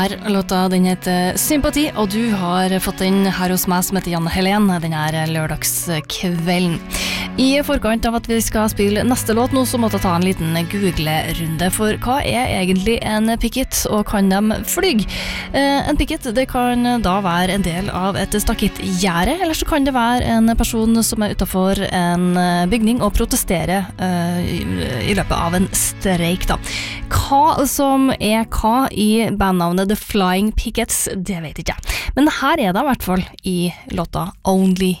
Her låta, den heter Sympati, og du har fått den her hos meg som heter Janne Helen, den her lørdagskvelden. I forkant av at vi skal spille neste låt nå, så måtte jeg ta en liten Google-runde, for hva er egentlig en picket, og kan de flyg? En picket, det kan da være en del av et stakittgjerde, eller så kan det være en person som er utenfor en bygning og protesterer i løpet av en streik da. Hva som er hva i bandnavnet The Flying Pickets, det vet ikke jeg. Men her er det i hvert fall i låta Only